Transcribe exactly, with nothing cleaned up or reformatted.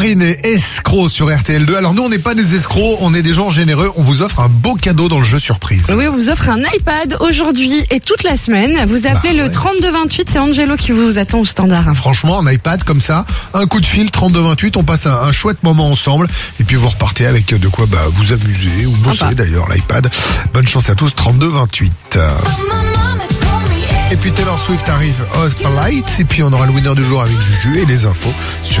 Marine et escroc sur R T L deux. Alors nous, on n'est pas des escrocs, on est des gens généreux. On vous offre un beau cadeau dans le jeu surprise. Oui, on vous offre un iPad aujourd'hui et toute la semaine. Vous appelez Bah, ouais. le trente-deux vingt-huit, c'est Angelo qui vous attend au standard. Franchement, un iPad comme ça, un coup de fil, trente-deux vingt-huit, on passe un, un chouette moment ensemble. Et puis vous repartez avec de quoi bah, vous amuser ou bosser Sympa. d'ailleurs l'iPad. Bonne chance à tous, trente-deux vingt-huit. Et puis Taylor Swift arrive Polite. Et puis on aura le winner du jour avec Juju et les infos sur